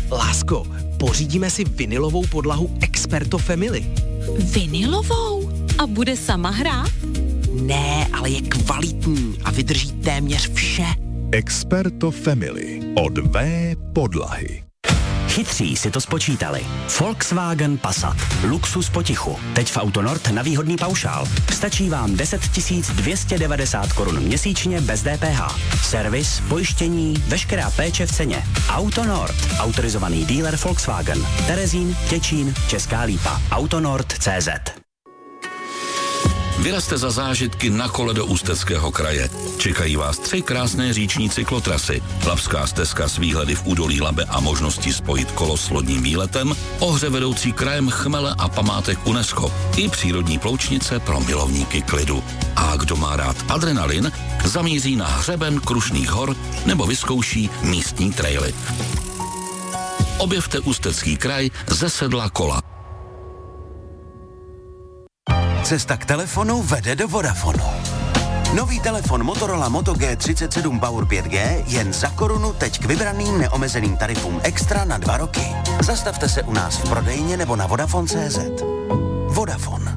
Lásko, pořídíme si vinylovou podlahu Experto Family. Vinylovou? A bude sama hrát? Ne, ale je kvalitní a vydrží téměř vše. Experto Family od V podlahy. Chytří si to spočítali. Volkswagen Passat. Luxus potichu. Teď v Autonord na výhodný paušál. Stačí vám 10 290 korun měsíčně bez DPH. Servis, pojištění, veškerá péče v ceně. Autonord. Autorizovaný dealer Volkswagen. Terezín, Těčín, Česká Lípa. Autonord.cz. Vyrazte za zážitky na kole do Ústeckého kraje. Čekají vás 3 krásné říční cyklotrasy, Labská stezka s výhledy v údolí Labe a možností spojit kolo s lodním výletem, ohře vedoucí krajem chmele a památek UNESCO i přírodní ploučnice pro milovníky klidu. A kdo má rád adrenalin, zamíří na hřeben Krušných hor nebo vyzkouší místní traily. Objevte Ústecký kraj ze sedla kola. Cesta k telefonu vede do Vodafonu. Nový telefon Motorola Moto G37 Power 5G jen za korunu teď k vybraným neomezeným tarifům extra na 2 roky. Zastavte se u nás v prodejně nebo na Vodafone.cz. Vodafone.